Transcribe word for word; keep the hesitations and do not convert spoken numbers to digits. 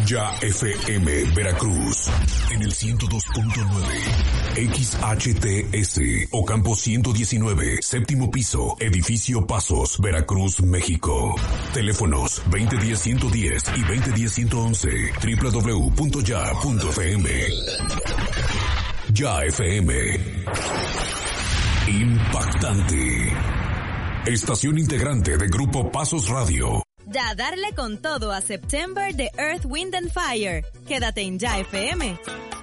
Ya F M Veracruz en el ciento dos punto nueve, X H T S Ocampo ciento diecinueve, séptimo piso, edificio Pasos, Veracruz, México. Teléfonos veinte diez ciento diez y veinte diez ciento once, doble u doble u doble u punto ya punto f m. Ya F M. Impactante. Estación integrante de Grupo Pasos Radio. Ya darle con todo a September de Earth, Wind and Fire. Quédate en Ya F M.